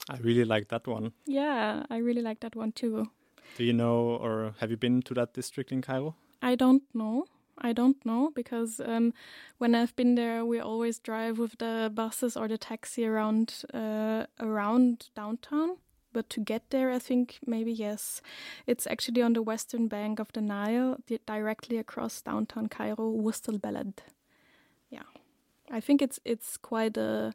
I really like that one. Yeah, I really like that one too. Do you know, or have you been to that district in Cairo? I don't know. Because when I've been there, we always drive with the buses or the taxi around downtown. But to get there, I think maybe yes. It's actually on the western bank of the Nile, directly across downtown Cairo, Wust El Beled. Yeah, I think it's quite a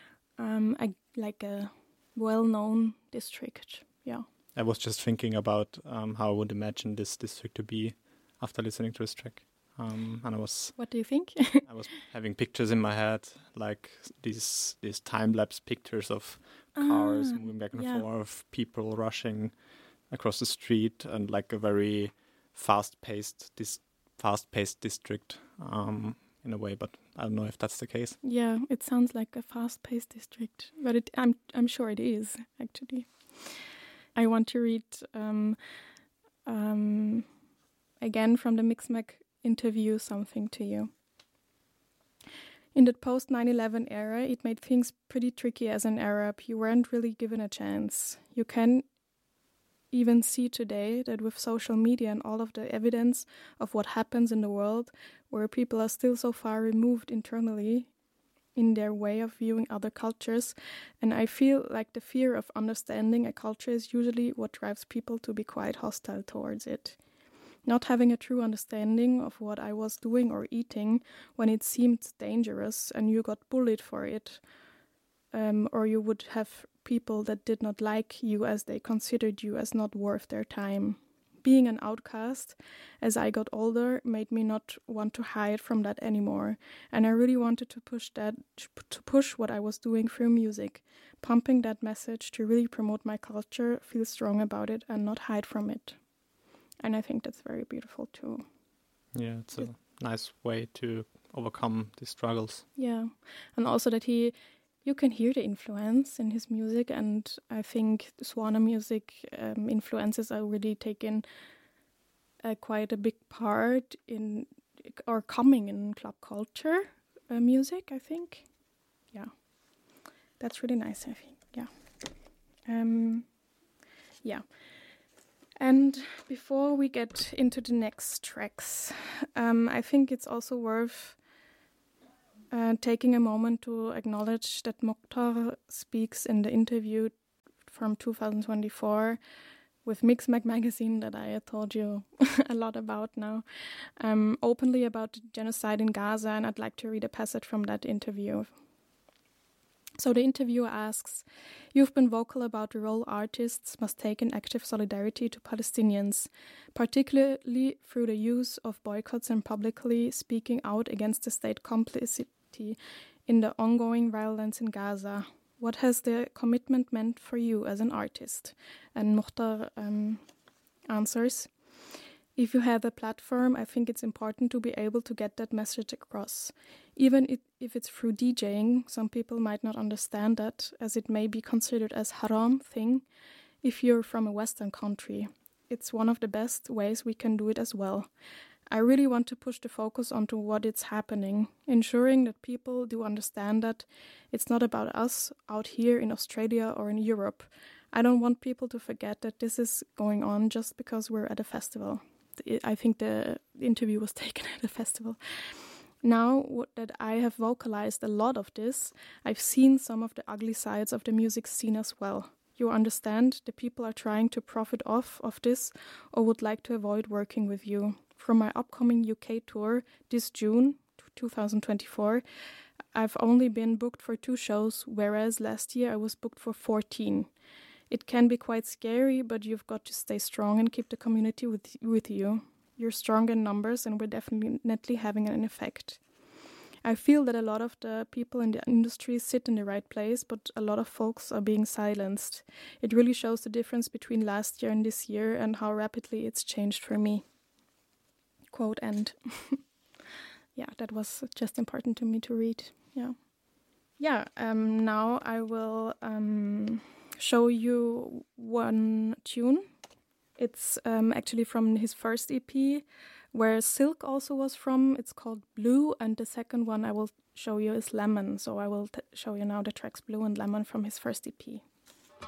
well-known district. Yeah. I was just thinking about how I would imagine this district to be after listening to this track. And What do you think? I was having pictures in my head, like these time-lapse pictures of cars moving back and forth, people rushing across the street, and like a very fast-paced district in a way. But I don't know if that's the case. Yeah, it sounds like a fast-paced district, but I'm sure it is actually. I want to read again from the Mixmag interview something to you. In the post 9/11 era, it made things pretty tricky as an Arab. You weren't really given a chance. You can even see today that with social media and all of the evidence of what happens in the world, where people are still so far removed internally in their way of viewing other cultures, and I feel like the fear of understanding a culture is usually what drives people to be quite hostile towards it. Not having a true understanding of what I was doing or eating when it seemed dangerous and you got bullied for it, or you would have people that did not like you as they considered you as not worth their time. Being an outcast, as I got older, made me not want to hide from that anymore, and I really wanted to push what I was doing through music, pumping that message to really promote my culture, feel strong about it, and not hide from it. And I think that's very beautiful too. Yeah, it's a nice way to overcome these struggles. Yeah, and also that you can hear the influence in his music, and I think Swana music influences are really taking quite a big part in, or coming in club culture music, I think. Yeah, that's really nice, I think, yeah. Yeah. And before we get into the next tracks, I think it's also worth taking a moment to acknowledge that Mokhtar speaks in the interview from 2024 with Mixmag magazine that I told you a lot about now, openly about the genocide in Gaza, and I'd like to read a passage from that interview. So the interviewer asks, "You've been vocal about the role artists must take in active solidarity to Palestinians, particularly through the use of boycotts and publicly speaking out against the state complicity in the ongoing violence in Gaza. What has the commitment meant for you as an artist?" And Mokhtar answers, "If you have a platform, I think it's important to be able to get that message across. Even if it's through DJing, some people might not understand that, as it may be considered as haram thing if you're from a Western country. It's one of the best ways we can do it as well. I really want to push the focus onto what is happening, ensuring that people do understand that it's not about us out here in Australia or in Europe. I don't want people to forget that this is going on just because we're at a festival." I think the interview was taken at a festival. Now that I have vocalized a lot of this, I've seen some of the ugly sides of the music scene as well. You understand, the people are trying to profit off of this or would like to avoid working with you. From my upcoming UK tour this June 2024, I've only been booked for 2 shows, whereas last year I was booked for 14. It can be quite scary, but you've got to stay strong and keep the community with you. You're strong in numbers and we're definitely having an effect. I feel that a lot of the people in the industry sit in the right place, but a lot of folks are being silenced. It really shows the difference between last year and this year and how rapidly it's changed for me. Quote end. Yeah, that was just important to me to read. Yeah. Now I will show you one tune. It's actually from his first EP, where Silk also was from. It's called Blue, and the second one I will show you is Lemon. So I will show you now the tracks Blue and Lemon from his first EP.